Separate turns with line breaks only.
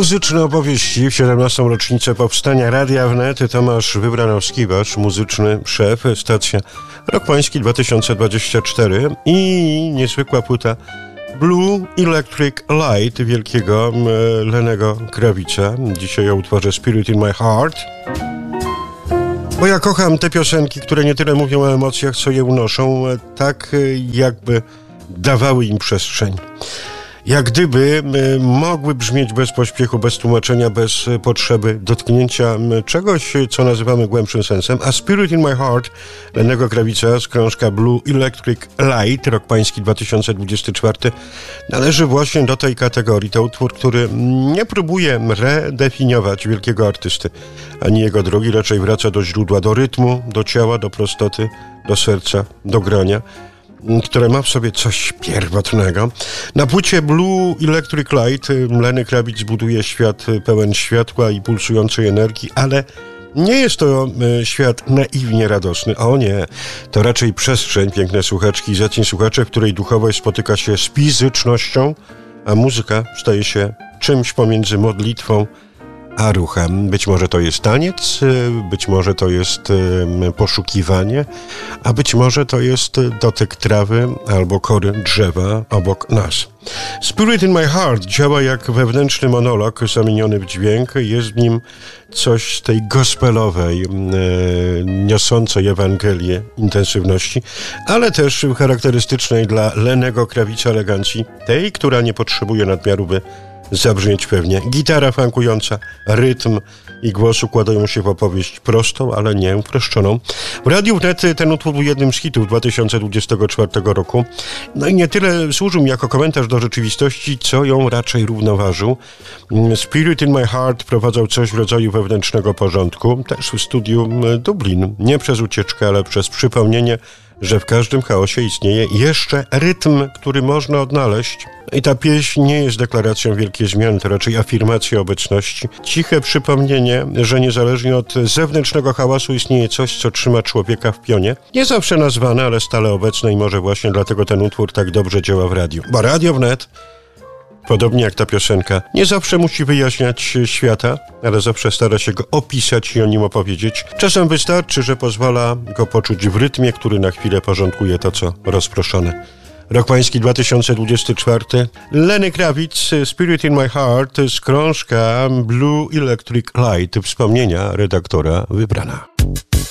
Muzyczne opowieści w 17. rocznicę powstania Radia Wnet. Tomasz Wybranowski, wasz muzyczny szef, stacja Rok Pański 2024 i niezwykła płyta Blue Electric Light wielkiego Lennego Krawica. Dzisiaj o utworze Spirit in My Heart. Bo ja kocham te piosenki, które nie tyle mówią o emocjach, co je unoszą, tak jakby dawały im przestrzeń. Jak gdyby mogły brzmieć bez pośpiechu, bez tłumaczenia, bez potrzeby dotknięcia czegoś, co nazywamy głębszym sensem. A Spirit in My Heart Lennego Krawica z krążka Blue Electric Light, Rok Pański 2024, należy właśnie do tej kategorii. To utwór, który nie próbuje redefiniować wielkiego artysty, ani jego drogi, raczej wraca do źródła, do rytmu, do ciała, do prostoty, do serca, do grania, które ma w sobie coś pierwotnego. Na płycie Blue Electric Light Lenny Krawic buduje świat pełen światła i pulsującej energii, ale nie jest to świat naiwnie radosny. O nie, to raczej przestrzeń, piękne słuchaczki i zacni słuchacze, w której duchowość spotyka się z fizycznością, a muzyka staje się czymś pomiędzy modlitwą a ruchem. Być może to jest taniec, być może to jest poszukiwanie, a być może to jest dotyk trawy albo kory drzewa obok nas. Spirit in My Heart działa jak wewnętrzny monolog zamieniony w dźwięk. Jest w nim coś z tej gospelowej, niosącej Ewangelię intensywności, ale też charakterystycznej dla Lennego Krawica elegancji, tej, która nie potrzebuje nadmiaru, by zabrzmieć pewnie. Gitara funkująca, rytm i głos układają się w opowieść prostą, ale nie uproszczoną. W Radiu Wnet ten utwór był jednym z hitów 2024 roku. No i nie tyle służył mi jako komentarz do rzeczywistości, co ją raczej równoważył. Spirit in My Heart wprowadzał coś w rodzaju wewnętrznego porządku, też w studiu Dublin. Nie przez ucieczkę, ale przez przypomnienie, że w każdym chaosie istnieje jeszcze rytm, który można odnaleźć. I ta pieśń nie jest deklaracją wielkiej zmiany, to raczej afirmacja obecności. Ciche przypomnienie, że niezależnie od zewnętrznego hałasu istnieje coś, co trzyma człowieka w pionie. Nie zawsze nazwane, ale stale obecne i może właśnie dlatego ten utwór tak dobrze działa w radiu. Bo Radio Wnet, podobnie jak ta piosenka, nie zawsze musi wyjaśniać świata, ale zawsze stara się go opisać i o nim opowiedzieć. Czasem wystarczy, że pozwala go poczuć w rytmie, który na chwilę porządkuje to, co rozproszone. Rok Pański 2024. Lenny Krawic, Spirit in My Heart z krążka Blue Electric Light. Wspomnienia redaktora Wybrana.